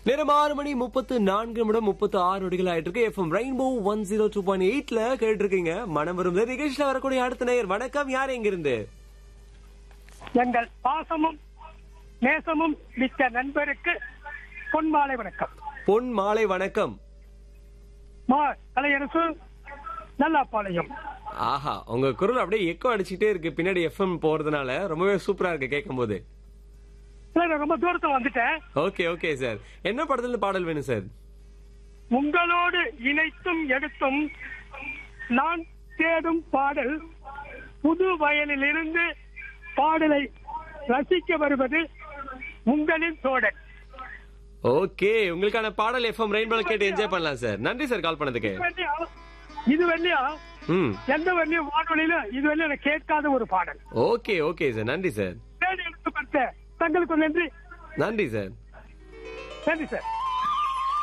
நேரம் 6:34 நொடிகள் ஆயிட்டு இருக்கு. எஃப்எம் ரெயின்போ 102.8ல கேட்டு இருக்கீங்க. மனம் வரும் நிகழ்ச்சியில வரக்கூடிய அடுத்த நேயர். வணக்கம், யார் எங்கிருந்து? எங்கள் பாசமும் நேசமும் மிக்க நண்பருக்கு பொன்மாலை வணக்கம். பொன் மாலை வணக்கம். கலையரசு நல்லாப்பாளையம். ஆஹா, உங்க குரல் அப்படியே எக்கோ அடிச்சுட்டே இருக்கு பின்னாடி எஃப்எம் போறதுனால. ரொம்பவே சூப்பரா இருக்கு கேட்கும் போது. ரொம்ப தூரத்துல வந்துட்டேன். Okay okay sir. என்ன படத்துல பாடல் வேணும் சார்? உங்களோடு இணைத்தும் எடுத்தும் நான் தேடும் பாடல் புது வயலில் இருந்து பாடலை ரசிக்க வருவது உங்களின் சோழன். ஓகே, உங்களுக்கான பாடல் எஃப்எம் ரெயின்போ கேட்டு என்ஜாய் பண்ணலாம் சார். நன்றி சார் கால் பண்ணதுக்கு. இது வரலையா எந்த வரலையும் வானொலியில இது வரலையும் எனக்கு கேட்காத ஒரு பாடல். ஓகே ஓகே சார், நன்றி சார். தங்களுக்கு நன்றி. நன்றி சார். நன்றி சார்.